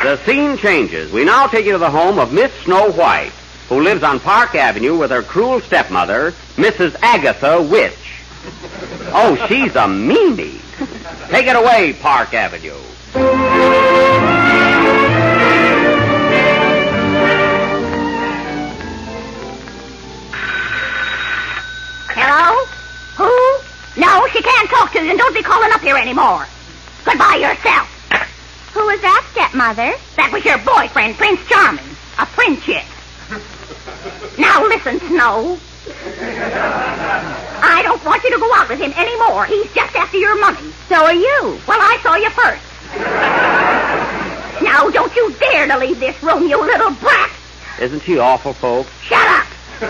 The scene changes. We now take you to the home of Miss Snow White, who lives on Park Avenue with her cruel stepmother, Mrs. Agatha Witch. Oh, she's a meanie. Take it away, Park Avenue. Hello? Who? No, she can't talk to you, and don't be calling up here anymore. Goodbye yourself. Who was that, stepmother? That was your boyfriend, Prince Charming. A friendship. Now listen, Snow. I don't want you to go out with him anymore. He's just after your money. So are you. Well, I saw you first. Now, don't you dare to leave this room, you little brat. Isn't she awful, folks? Shut up.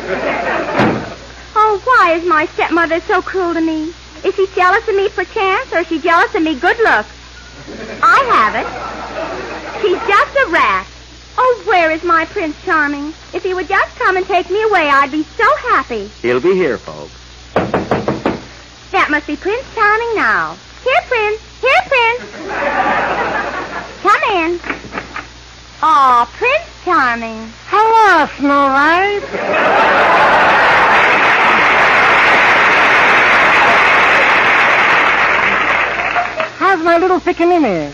Oh, why is my stepmother so cruel to me? Is she jealous of me perchance, or is she jealous of me good looks? I have it. She's just a rat. Oh, where is my Prince Charming? If he would just come and take me away, I'd be so happy. He'll be here, folks. That must be Prince Charming now. Here, Prince. Here, Prince. Come in. Aw, Prince Charming. Hello, Snow White. How's my little pickaninny?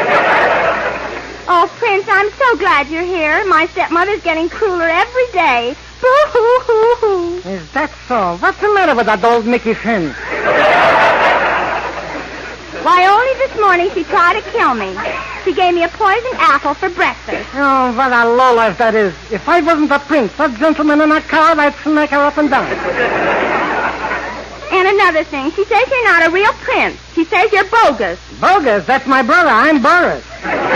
Oh, Prince, I'm so glad you're here. My stepmother's getting crueler every day. Boo-hoo-hoo-hoo. Is that so? What's the matter with that old Mickey's hen? Why, only this morning she tried to kill me. She gave me a poisoned apple for breakfast. Oh, what a lowlife that is. If I wasn't a prince, a gentleman, and a coward, I'd smack her up and down. And another thing, she says you're not a real prince. She says you're bogus. Bogus? That's my brother. I'm Boris.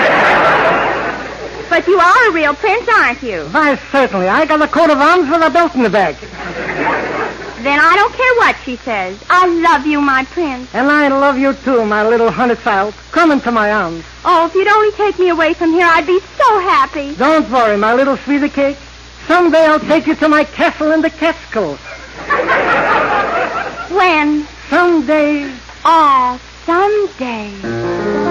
But you are a real prince, aren't you? Why, certainly. I got a coat of arms with a belt in the back. Then I don't care what she says. I love you, my prince. And I love you, too, my little honey child. Come into my arms. Oh, if you'd only take me away from here, I'd be so happy. Don't worry, my little sweetie cake. Someday I'll take you to my castle in the Catskills. When? Someday. Oh, someday.